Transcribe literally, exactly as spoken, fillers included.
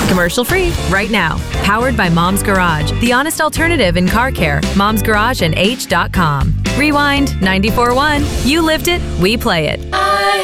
Commercial free right now. Powered by Mom's Garage, the honest alternative in car care. Mom's Garage and H dot com. Rewind ninety-four point one. You lived it, we play it. I